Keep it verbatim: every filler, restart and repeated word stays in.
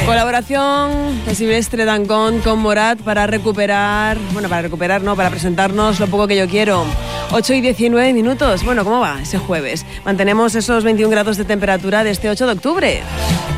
Colaboración de Silvestre Dangond con Morat para recuperar, bueno, para recuperar, no, para presentarnos Lo poco que yo quiero. ocho y diecinueve minutos. Bueno, ¿cómo va ese jueves? Mantenemos esos veintiún grados de temperatura de este ocho de octubre.